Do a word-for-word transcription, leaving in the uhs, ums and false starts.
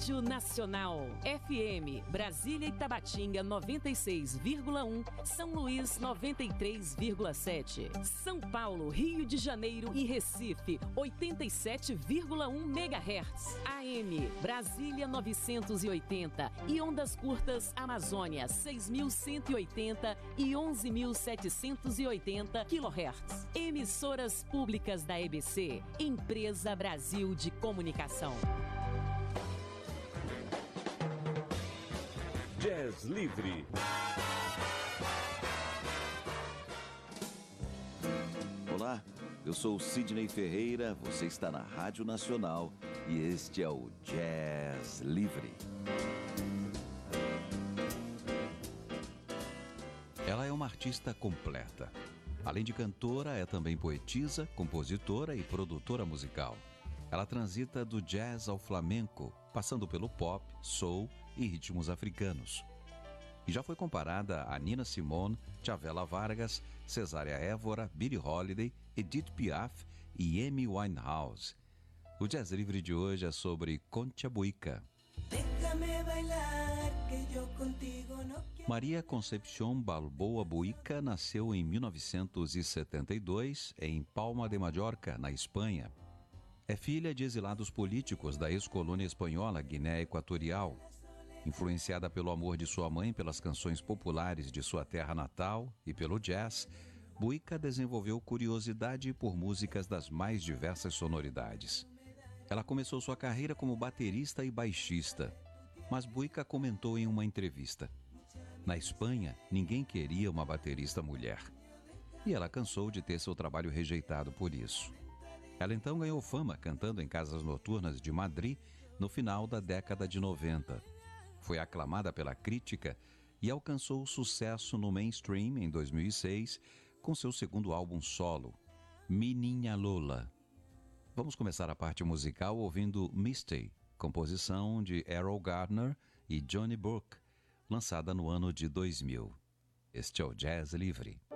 Rádio Nacional. F M, Brasília e Tabatinga noventa e seis vírgula um, São Luís noventa e três vírgula sete. São Paulo, Rio de Janeiro e Recife oitenta e sete vírgula um megahertz. A M, Brasília novecentos e oitenta e ondas curtas Amazônia seis mil cento e oitenta e onze mil setecentos e oitenta quilohertz. Emissoras públicas da E B C, Empresa Brasil de Comunicação. Jazz Livre. Olá, eu sou o Sidney Ferreira, você está na Rádio Nacional e este é o Jazz Livre. Ela é uma artista completa. Além de cantora, é também poetisa, compositora e produtora musical. Ela transita do jazz ao flamenco, passando pelo pop, soul e ritmos africanos. E já foi comparada a Nina Simone, Chavela Vargas, Cesária Évora, Billie Holiday, Edith Piaf e Amy Winehouse. O Jazz Livre de hoje é sobre Concha Buica. Maria Concepción Balboa Buica nasceu em mil novecentos e setenta e dois em Palma de Mallorca, na Espanha. É filha de exilados políticos da ex-colônia espanhola Guiné Equatorial. Influenciada pelo amor de sua mãe pelas canções populares de sua terra natal e pelo jazz, Buica desenvolveu curiosidade por músicas das mais diversas sonoridades. Ela começou sua carreira como baterista e baixista, mas Buica comentou em uma entrevista: na Espanha, ninguém queria uma baterista mulher. E ela cansou de ter seu trabalho rejeitado por isso. Ela então ganhou fama cantando em casas noturnas de Madrid no final da década de noventa. Foi aclamada pela crítica e alcançou sucesso no mainstream em dois mil e seis com seu segundo álbum solo, Minha Lola. Vamos começar a parte musical ouvindo Misty, composição de Errol Garner e Johnny Burke, lançada no ano de dois mil. Este é o Jazz Livre.